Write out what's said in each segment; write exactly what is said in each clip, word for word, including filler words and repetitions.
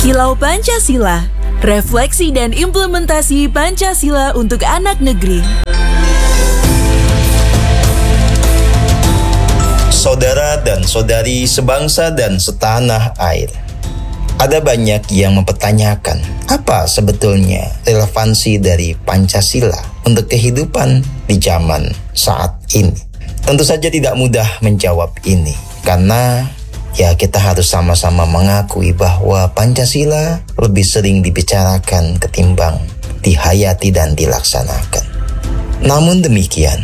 Kilau Pancasila, refleksi dan implementasi Pancasila untuk anak negeri. Saudara dan saudari sebangsa dan setanah air, ada banyak yang mempertanyakan apa sebetulnya relevansi dari Pancasila untuk kehidupan di zaman saat ini. Tentu saja tidak mudah menjawab ini, karena ya kita harus sama-sama mengakui bahwa Pancasila lebih sering dibicarakan ketimbang dihayati dan dilaksanakan. Namun demikian,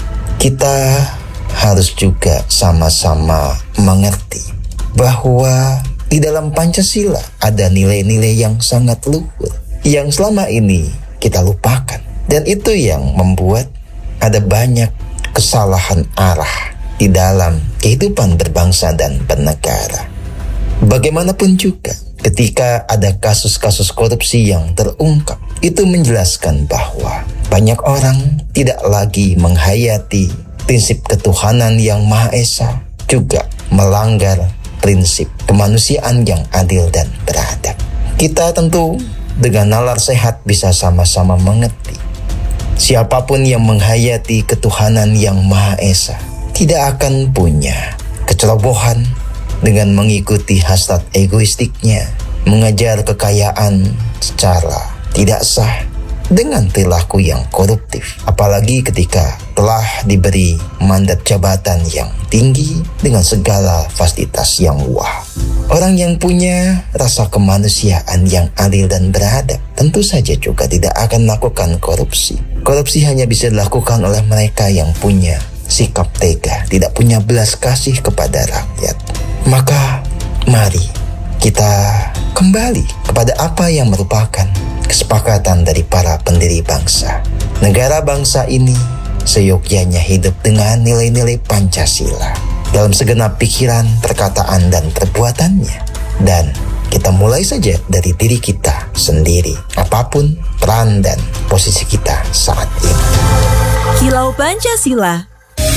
kita harus juga sama-sama mengerti bahwa di dalam Pancasila ada nilai-nilai yang sangat luhur yang selama ini kita lupakan. Dan itu yang membuat ada banyak kesalahan arah di dalam kehidupan berbangsa dan bernegara. Bagaimanapun juga, ketika ada kasus-kasus korupsi yang terungkap, itu menjelaskan bahwa banyak orang tidak lagi menghayati prinsip ketuhanan yang Maha Esa, juga melanggar prinsip kemanusiaan yang adil dan beradab. Kita tentu dengan nalar sehat bisa sama-sama mengerti, siapapun yang menghayati ketuhanan yang Maha Esa tidak akan punya kecerobohan dengan mengikuti hasrat egoistiknya, mengejar kekayaan secara tidak sah dengan perilaku yang koruptif, apalagi ketika telah diberi mandat jabatan yang tinggi dengan segala fasilitas yang wah. Orang yang punya rasa kemanusiaan yang adil dan beradab tentu saja juga tidak akan melakukan korupsi. Korupsi hanya bisa dilakukan oleh mereka yang punya sikap tega, tidak punya belas kasih kepada rakyat. Maka mari kita kembali kepada apa yang merupakan kesepakatan dari para pendiri bangsa. Negara bangsa ini seyogyanya hidup dengan nilai-nilai Pancasila dalam segenap pikiran, perkataan, dan perbuatannya. Dan kita mulai saja dari diri kita sendiri, apapun peran dan posisi kita saat ini. Kilau Pancasila.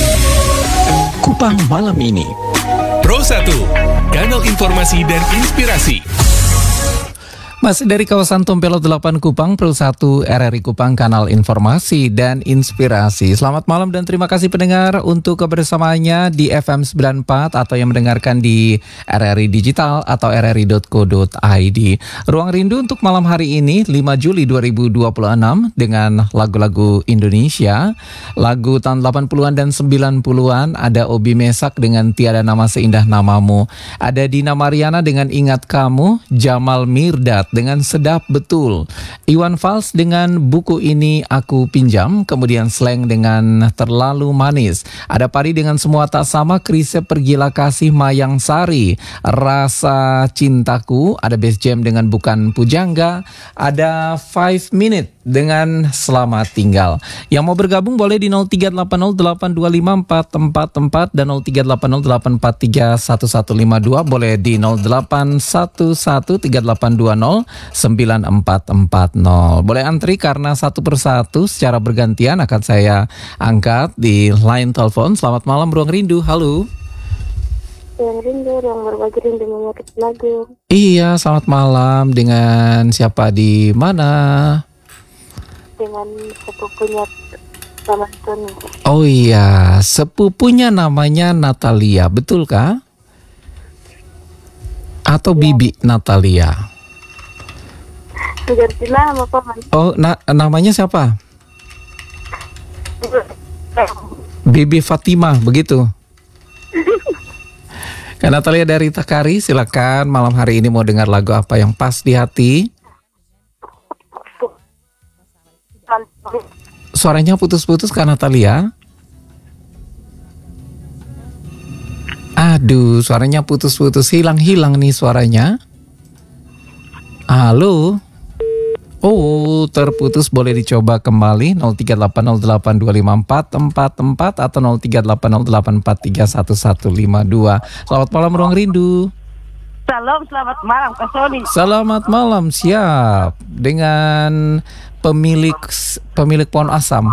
Kupang malam ini. Pro satu, kanal informasi dan inspirasi. Masih dari kawasan Tompelo delapan Kupang, Pro satu R R I Kupang, kanal informasi dan inspirasi. Selamat malam dan terima kasih pendengar untuk kebersamaannya di F M sembilan puluh empat atau yang mendengarkan di R R I Digital atau r r i dot co dot i d. Ruang Rindu untuk malam hari ini lima Juli dua ribu dua puluh enam dengan lagu-lagu Indonesia, lagu tahun delapan puluhan dan sembilan puluhan. Ada Obi Mesak dengan Tiada Nama Seindah Namamu, ada Dina Mariana dengan Ingat Kamu, Jamal Mirdad dengan Sedap Betul, Iwan Fals dengan Buku Ini Aku Pinjam, kemudian Slang dengan Terlalu Manis, ada Pari dengan Semua Tak Sama, Krise Pergilah Kasih, Mayang Sari, Rasa Cintaku, ada Best Jam dengan Bukan Pujangga, ada Five Minute dengan Selamat Tinggal. Yang mau bergabung boleh di nol tiga delapan nol delapan dua lima empat empat empat dan nol tiga delapan nol delapan empat tiga satu satu lima dua, boleh di nol delapan satu satu tiga delapan dua nol sembilan empat empat nol. Boleh antri karena satu persatu secara bergantian akan saya angkat di line telepon. Selamat malam Ruang Rindu, halo. Ruang Rindu, ruang berbagi rindu menyakit lagu. Iya, selamat malam. Dengan siapa di mana? Dengan sepupunya Selamat Tony. Oh iya, sepupunya namanya Natalia, betulkah? Atau ya. Bibi Natalia? Ganti nama Paman. Oh, na- namanya siapa? Bibi Fatimah, begitu? Kak Natalia dari Takari, silakan malam hari ini mau dengar lagu apa yang pas di hati? Suaranya putus-putus Kak Natalia. Aduh, suaranya putus-putus, hilang-hilang nih suaranya. Halo. Oh, terputus, boleh dicoba kembali nol tiga delapan nol delapan dua lima empat empat empat atau nol tiga delapan nol delapan empat tiga satu satu lima dua. Selamat malam Ruang Rindu. Salam, selamat malam Kak Sony. Selamat malam, siap. Dengan pemilik pemilik pohon asam.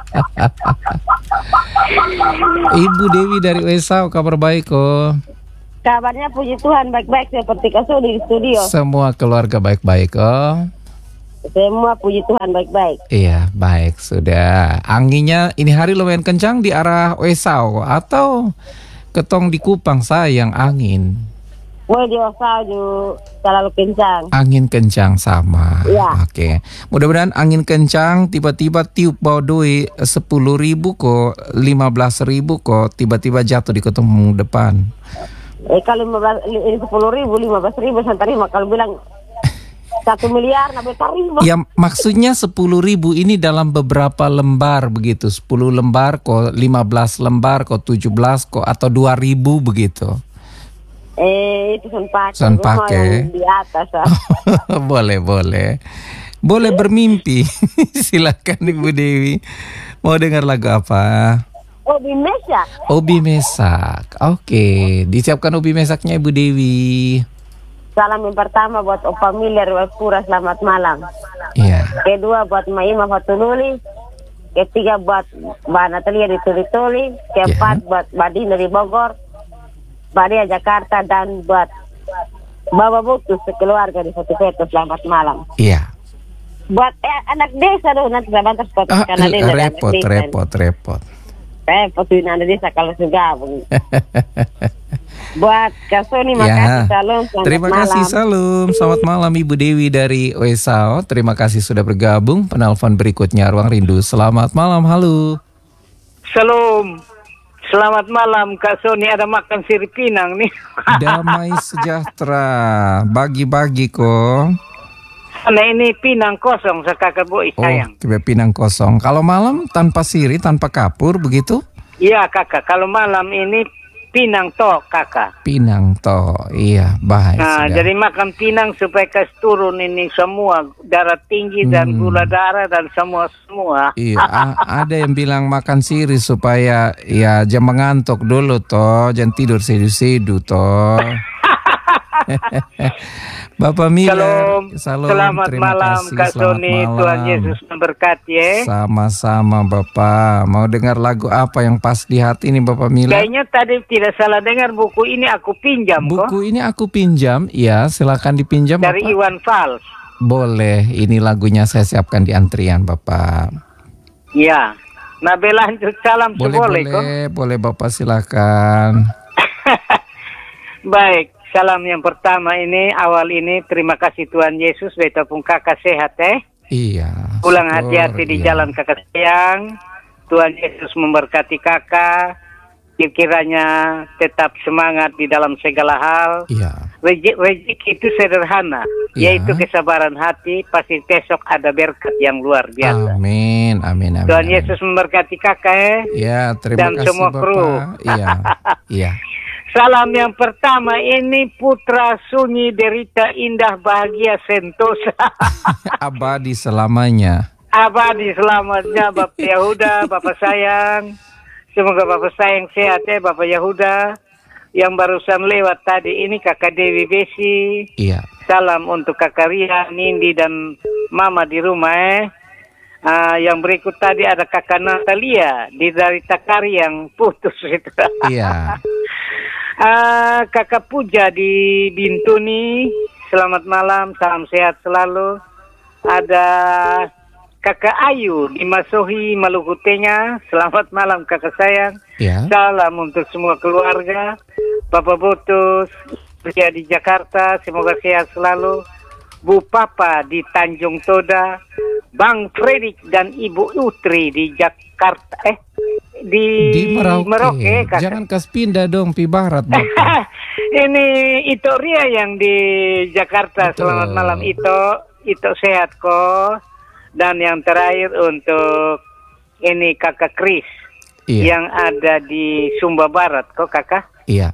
Ibu Dewi dari U S A, kabar baik kok. Kabarnya puji Tuhan baik-baik seperti Kasu di studio. Semua keluarga baik-baik, oh. Semua puji Tuhan baik-baik. Iya, baik, sudah. Anginnya ini hari lumayan kencang di arah Wesau atau ketong di Kupang sayang angin. Mau di Wesau juga terlalu kencang. Angin kencang sama. Ya. Oke. Mudah-mudahan angin kencang tiba-tiba tiup bawa duit sepuluh ribu kok, lima belas ribu kok, tiba-tiba jatuh di ketemu depan. Eh kalau lima belas, ini sepuluh ribu, lima belas ribu saya terima. Kalau bilang satu miliar, nabi terima. Ya maksudnya sepuluh ribu ini dalam beberapa lembar begitu. Sepuluh lembar kok, lima belas lembar kok, tujuh belas kok, atau dua ribu begitu. Eh itu sun pakai. Sun pakai. Di atas. Ah. Boleh, boleh. Boleh bermimpi. Silakan Ibu Dewi. Mau dengar lagu apa? Obi Mesak. Obi Mesak. Oke, disiapkan Obi Mesaknya Ibu Dewi. Salam yang pertama buat Opa Miller Pura, selamat malam. Iya. Kedua buat Maima Fatululi. Ketiga buat Mbak Natalia di Tuli-Tuli. Keempat Ya. buat Badin dari Bogor. Badia Jakarta, dan buat Bapak Butus sekeluarga di Satu Peto, selamat malam. Iya. Buat eh, anak desa dong, nanti sebentar spot Ah, karena dia ada repot, anak desa. repot, repot. Repot tuh anak desa kalau sudah. Buat Kasoni, makasih, Ya. salam, selamat Terima malam. kasih, salam. Selamat malam Ibu Dewi dari Wesau. Terima kasih sudah bergabung. Penelpon berikutnya Ruang Rindu. Selamat malam, halo. Salam. Selamat malam Kak Sony, ada makan sirip pinang nih. Damai sejahtera. Bagi-bagi kok. Nah ini pinang kosong kakak boy sayang. Oh, kebe pinang kosong. Kalau malam tanpa siri, tanpa kapur begitu? Iya kakak, kalau malam ini pinang toh kakak. Pinang toh, iya baik. Nah sudah. jadi makan pinang supaya kas turun ini semua darah tinggi dan Hmm. gula darah dan semua semua. Iya, a- ada yang bilang makan siri supaya ya jangan mengantuk dulu toh, jangan tidur sedu-sedu toh. Bapak Miller, Shalom, salam, selamat terima malam kasih, Kak selamat Sony, malam. Tuhan Yesus memberkati ya. Sama-sama Bapak. Mau dengar lagu apa yang pas di hati nih Bapak Miller? Kayaknya tadi tidak salah dengar buku ini aku pinjam kok. Buku ini aku pinjam, ya silakan dipinjam Dari Bapak. Iwan Fals. Boleh, ini lagunya saya siapkan di antrian Bapak. Ya, nah lanjut salam Boleh, seboleh boleh, kok. boleh Bapak silakan. Baik, salam yang pertama ini, awal ini terima kasih Tuhan Yesus, betapun kakak sehat eh. Iya. Pulang syukur, hati-hati di iya. jalan kakak sayang. Tuhan Yesus memberkati kakak. Kiranya tetap semangat di dalam segala hal. Iya. Rezeki rezeki itu sederhana, Iya. yaitu kesabaran hati. Pasti besok ada berkat yang luar biasa. Amin, amin, amin. Tuhan amin. Yesus memberkati kakak eh. Ya, terima dan kasih semua Bapak. kru. Iya, iya. Salam yang pertama ini putra sunyi derita indah bahagia sentosa. Abadi selamanya. Abadi selamatnya Bapak Yahuda, Bapak sayang. Semoga Bapak sayang sehat ya Bapak Yahuda. Yang barusan lewat tadi ini Kakak Dewi Besi. Iya. Salam untuk Kakak Ria, Nindi dan Mama di rumah eh. Uh, yang berikut tadi ada Kakak Natalia di dari Takari yang putus itu. Iya. Uh, Kakak Puja di Bintuni, selamat malam, salam sehat selalu. Ada Kakak Ayu di Masohi, Maluku Tengah, selamat malam kakak sayang. Iya. Salam untuk semua keluarga. Bapak Butus kerja di Jakarta, semoga sehat selalu. Bu Papa di Tanjung Toda, Bang Fredik dan Ibu Utri di Jakarta, eh di, Di Merauke. Merauke, kakak. Jangan kas pindah dong pi barat Bapak. Ini Ito Ria yang di Jakarta. Betul. Selamat malam Ito. Ito sehat kok. Dan yang terakhir untuk ini kakak Kris Iya. yang ada di Sumba Barat kok kakak. Iya.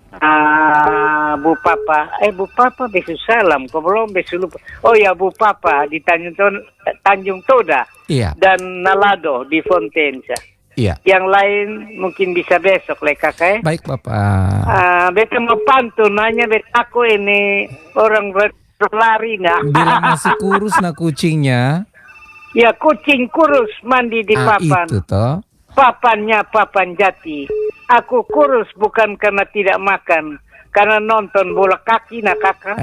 Ah, Bu Papa, eh Bu Papa besok salam, kok belum besok lupa. Oh ya Bu Papa di Tanjung Toda, Tanjung Toda Iya. dan Nalado di Fontensa. Iya. Yang lain mungkin bisa besok le kakak. Baik Bapak. Ah, beta mau pantun nanya bet aku ini orang berlari nah. Bilang masih kurus nah kucingnya. Ya kucing kurus mandi di Ah, papan. itu toh. Papannya papan jati. Aku kurus bukan karena tidak makan, karena nonton bola kaki nak kakak.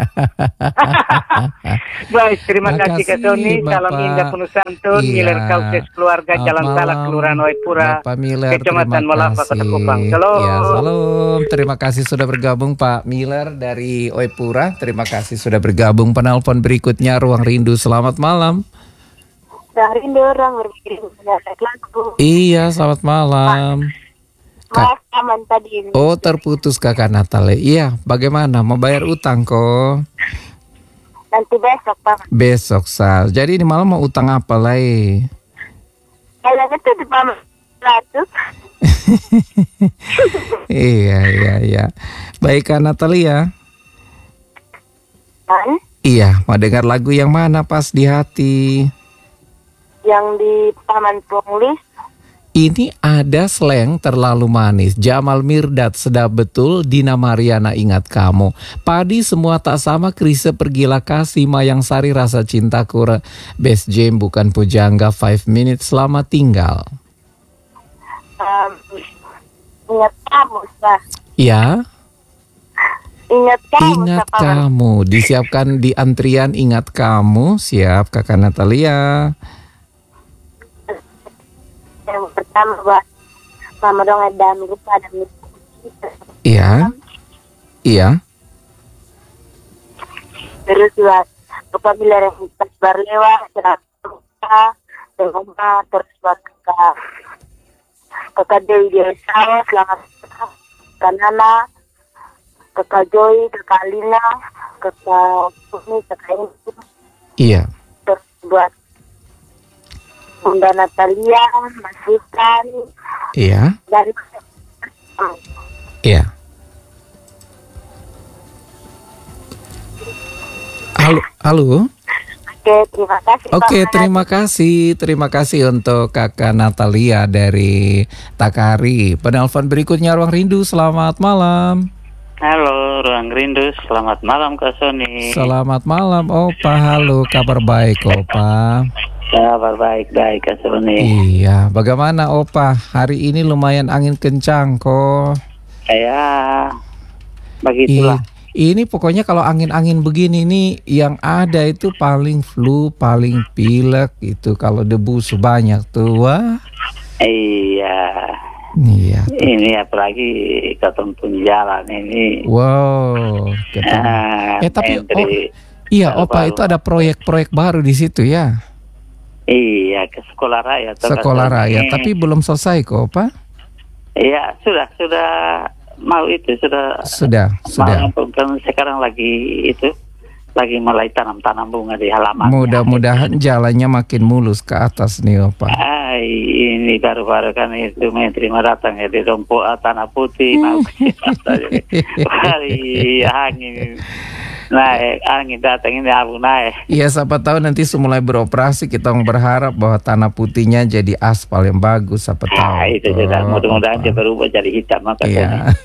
Baik, terima kasih Kak Sony. Salam indah penuh santun. Iya. Miller Kauses keluarga Selamat Jalan malam, Salak Kelurahan Waipura, Bapak Miller, Kecamatan terima Malapa, Kota kasih. Kupang. Shalom. Ya, salam. Terima kasih sudah bergabung Pak Miller dari Waipura. Terima kasih sudah bergabung. Penelpon berikutnya Ruang Rindu. Selamat malam. Ruang Rindu, orang berkirim pendapat lagu. Iya, selamat malam. Mas aman tadi. Oh, terputus Kakak Natale. Iya, bagaimana? Mau bayar utang kok? Nanti besok, Pak. Besok, Sal. Jadi ini malam mau utang apa lagi? Kayaknya tuh di Paman seratus. Iya, iya, iya. Baik Kak Natalia. Kan? Iya, mau dengar lagu yang mana pas di hati? Yang di Taman Punglis. Ini ada slang terlalu manis. Jamal Mirdad sedap betul. Dina Mariana ingat kamu. Padi semua tak sama. Krise pergilah kasih. Mayang Sari rasa cintaku. Best Jam bukan pujangga. Five minutes selamat tinggal. Um, ingat kamu, Pak. Ya. Ingat kamu, Ingat Pak. kamu. Disiapkan di antrian ingat kamu. Siap Kakak Natalia. Yang pertama buat Mama dong ada lupa ada Iya. Iya. terus buat apabila yang pas berlewat lupa dengan terus buat kakak kakak Dewi Dewi Sawa selamat kakak Nana kakak Joy kakak Alina kakak Puni kakak ini Iya. terus buat Bunda Natalia, Mas Sultan, Iya. dan Iya. Halo, halo. oke terima kasih. Oke, Pak. terima kasih. Terima kasih untuk Kakak Natalia dari Takari. Penelpon berikutnya Ruang Rindu. Selamat malam. Halo, Ruang Rindu. Selamat malam Kak Sony. Selamat malam, Opa. Halo, kabar baik, Opa. Kabar baik-baik Kak Sony. Iya, bagaimana Opa? Hari ini lumayan angin kencang kok. Ya, begitulah. I- ini pokoknya kalau angin-angin begini nih yang ada itu paling flu, paling pilek itu kalau debu sebanyak tuh. Wah. Iya. Iya. Ini apalagi ketemu jalan ini. Wow. Ketemu. Ah, Eh tapi entry oh, iya Opa baru. itu ada proyek-proyek baru di situ ya. Iya, ke sekolah rakyat. Kak Sekolah Sony. rakyat, tapi belum selesai kok Opa. Iya, sudah, sudah mau itu sudah. Sudah, sudah. Mau, kan sekarang lagi itu lagi mulai tanam-tanam bunga di halaman. Mudah-mudahan jalannya makin mulus ke atas nih Opa. Ay, ini baru-baru kan itu menteri mau datang ya di Dompo Tanah Putih mau hari angin naik angin datang ini abu naik. Iya, siapa tahu nanti semulai beroperasi kita berharap bahwa tanah putihnya jadi aspal yang bagus, siapa tahu. Nah, itu sudah mudah-mudahan dia berubah jadi hitam maka Iya.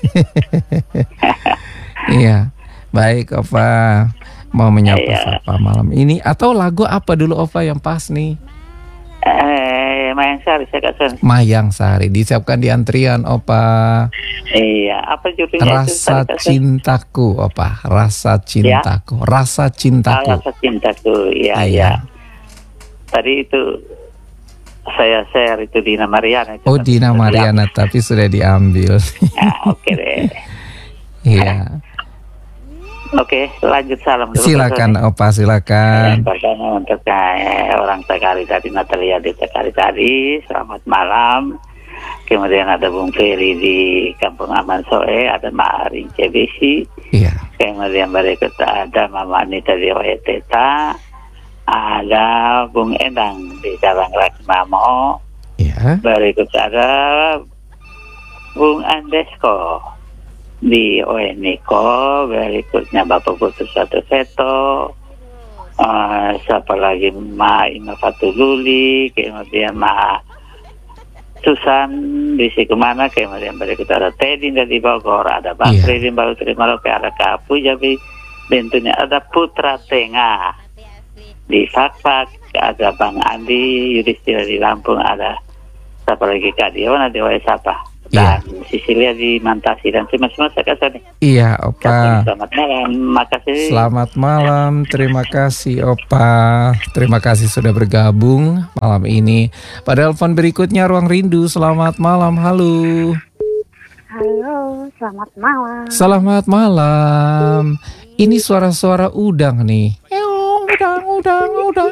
Iya. Baik Opa. Mau menyapa Iya. siapa malam ini atau lagu apa dulu Opa yang pas nih? Eh, Mayang Sari saya kasih. Mayang Sari disiapkan di antrian Opa. Iya, apa judulnya itu? Rasa Sari, Kak Sen? cintaku Opa. Rasa cintaku. Rasa Ah, cintaku. Rasa cintaku. Iya, Iya. iya. Tadi itu saya share itu Dina Mariana. Itu Oh, kan Dina sudah Mariana tapi sudah diambil. Ah, oke deh. Iya. Oke, lanjut salam dulu. Silakan Opa, silakan. Yang pertama untuk eh, orang Takari tadi, Natalia di Takari tadi, selamat malam. Kemudian ada Bung Ferry di Kampung Aman Soe, ada Mak Arin C B C. Iya. Kemudian berikut ada Mama Anita di Weteta, ada Bung Endang di Cabang Rakmamo, Iya. berikut ada Bung Andesko di Oeniko, berikutnya Bapak Putus Satu Seto, uh, siapa lagi Ma Ima Fatululi, kemudian Ma Susan di Sikumana, kemudian berikut ada Teddy dari Bogor, ada Bang Iya. Fredin baru terima loke, ada Kapu Jabi, bentuknya ada Putra Tengah di Fakfak, ada Bang Andi Yudhistira di Lampung, ada siapa lagi Kak Diona di Waisapa. dan Sisilia di Mantasi dan terima kasih kasih nih. Iya, Opa. Selamat malam, makasih. Selamat malam, terima kasih Opa. Terima kasih sudah bergabung malam ini. Pada telepon berikutnya Ruang Rindu. Selamat malam, halo. Halo, selamat malam. Selamat malam. Ini suara-suara udang nih. Udang, udang, udang.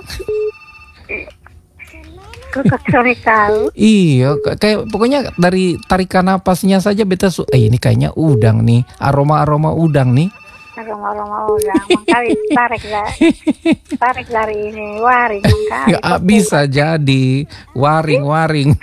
Kok Sony tahu? Iya, kayak pokoknya dari tarikan napasnya saja beta su eh ini kayaknya udang nih, aroma-aroma udang nih. Aroma-aroma udang, makanya tarik lah, tarik dari ini waring. Ya, bisa jadi waring-waring.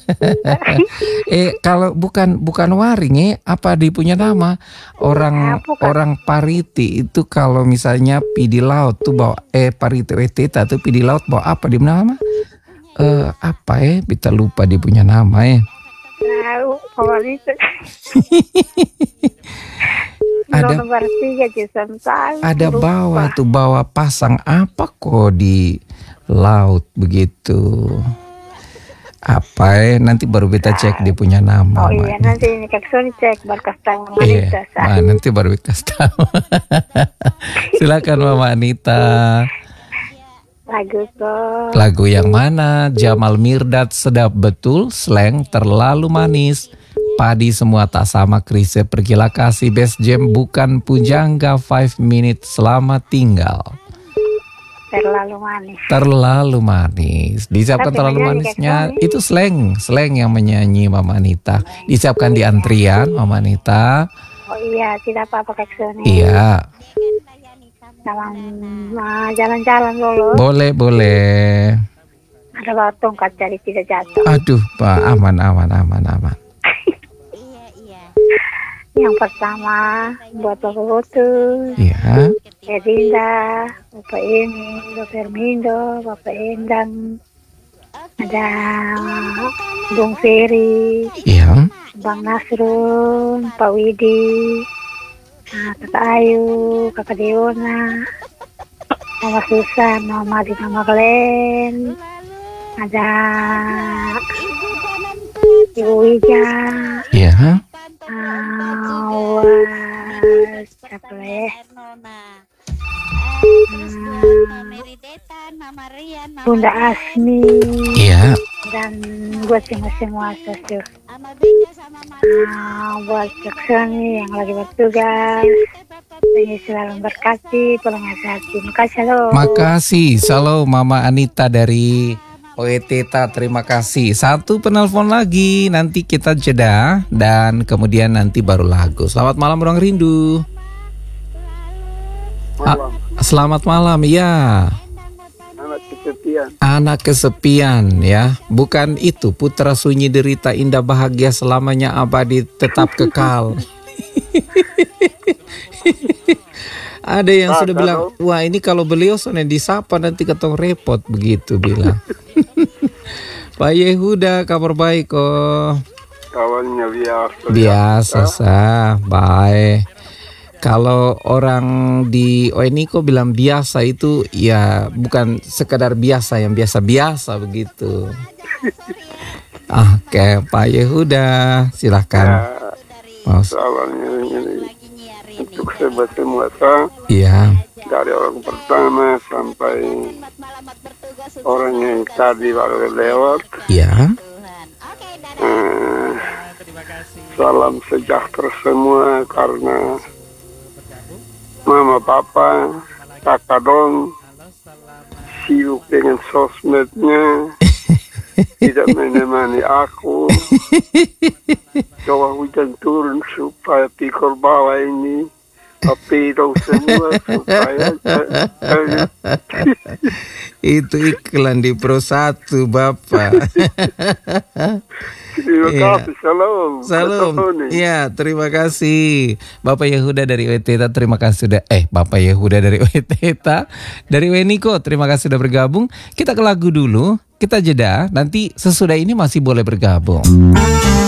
eh kalau bukan bukan waring eh apa dia punya nama orang ya, orang pariti itu kalau misalnya pi di laut tuh bawa eh pariti weteta tuh pi di laut bawa apa dia nama? Eh apa eh kita lupa dia punya nama eh. Tahu itu. Ada ada bawah tuh bawa pasang apa kok di laut begitu. Apa eh nanti baru kita cek dia punya nama. Oh iya man. Nanti ini Kak Sony cek berkas tahu Mama Anita. Iya, nah, nanti baru kita tahu. Silakan Mama Anita. Lagu kok. Lagu yang mana? Jamal Mirdad sedap betul, slang terlalu manis. Padi semua tak sama, Krise pergilah kasih, Best Jam bukan pujangga, Five Minutes selamat tinggal. Terlalu manis. Terlalu manis. Disiapkan terlalu manisnya. Itu slang, slang yang menyanyi Mama Anita. Disiapkan di antrian Mama Anita. Oh iya, tidak apa-apa Kak Sony. Iya. Jalan, nah, jalan-jalan dulu. Boleh, boleh. Ada bawa tongkat jadi tidak jatuh. Aduh, Pak, aman, aman, aman, aman. Yang pertama buat Bapak Putus. Iya. Edinda, Bapak ini, Bapak Hermindo, Bapak Endang, ada Bung Ferry, Iya. Bang Nasrun, Pak Widi, nah, Kakak Ayu, Kakak Deona, Mama Susan, Mama Dina, Mama Glenn, ada Ibu Wija, Iya. awas siapa ya? Bunda Asmi. Iya. Dan buat semua-semua sosial. Nah, buat Jackson yang lagi bertugas. Ini selalu berkati, tolong hati-hati. Makasih loh. Makasih, selalu Mama Anita dari Oeteta, terima kasih. Satu penelpon lagi, nanti kita jeda dan kemudian nanti baru lagu. Selamat malam Ruang Rindu. Malam. Ah, selamat malam, ya. Anak kesepian. Anak kesepian, ya. Bukan itu, putra sunyi derita indah bahagia selamanya abadi tetap kekal. Ada yang nah, sudah kalau... bilang, wah ini kalau beliau soalnya disapa nanti ketong repot begitu bilang. Pak Yehuda, kabar baik kok. Kawannya biasa. Biasa sah, baik. Kalau orang di Oeniko bilang biasa itu ya bukan sekadar biasa yang biasa-biasa begitu. Oke, Pak Yehuda, silahkan. Ya, soalnya ini untuk sobat semua, iya. Dari orang pertama sampai orang yang tadi baru lewat. Iya. Eh, salam sejahtera semua karena mama, papa, kakak dong sibuk dengan sosmednya, tidak menemani aku. Coba hujan turun supaya pikul bawah ini api dong semua supaya itu iklan di Pro satu Bapak. Terima kasih, salam. Salam. Iya, terima kasih. Bapak Yehuda dari Oeteta, terima kasih sudah eh Bapak Yehuda dari Oeteta, dari Weniko, terima kasih sudah bergabung. Kita ke lagu dulu, kita jeda, nanti sesudah ini masih boleh bergabung.